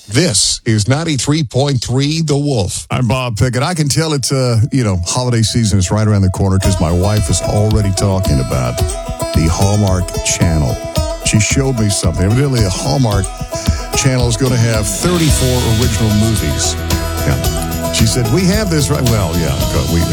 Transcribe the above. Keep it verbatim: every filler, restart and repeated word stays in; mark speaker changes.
Speaker 1: This is ninety-three point three The Wolf.
Speaker 2: I'm Bob Pickett. I can tell it's, uh, you know, holiday season is right around the corner because my wife is already talking about the Hallmark Channel. She showed me something. Evidently, the Hallmark Channel is going to have thirty-four original movies. Yeah. She said, we have this right. Well, yeah, we